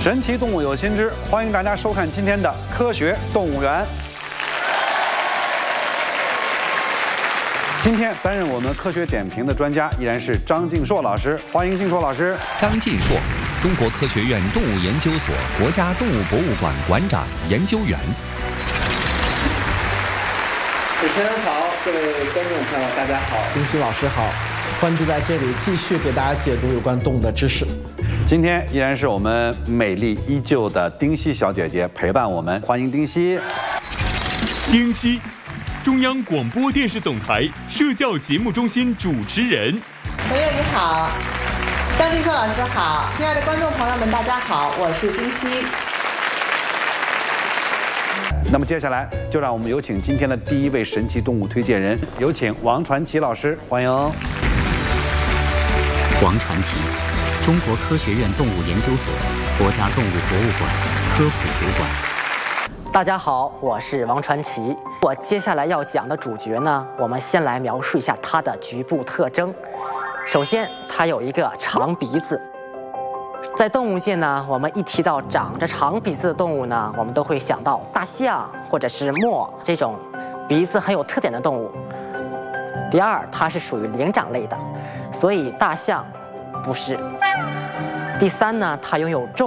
神奇动物有新知，欢迎大家收看今天的《科学动物园》。今天担任我们科学点评的专家依然是张晋硕老师，欢迎晋硕老师。 张晋硕，中国科学院动物研究所国家动物博物馆馆长、研究员。 主持人好，各位观众朋友，大家好， 丁西老师好，欢聚在这里，继续给大家解读有关动物的知识。 今天依然是我们美丽依旧的丁西小姐姐陪伴我们，欢迎丁西。 丁西，中央广播电视总台社教节目中心主持人。 同学你好，张晋硕老师好，亲爱的观众朋友们，大家好，我是丁西。 那么接下来就让我们有请今天的第一位神奇动物推荐人，有请王传奇老师，欢迎。 王传奇，中国科学院动物研究所国家动物博物馆科普主管。 大家好，我是王传奇。我接下来要讲的主角呢，我们先来描述一下它的局部特征。首先，它有一个长鼻子。在动物界呢，我们一提到长着长鼻子的动物呢，我们都会想到大象或者是貘这种鼻子很有特点的动物。第二，它是属于灵长类的，所以大象不是。第三呢，它拥有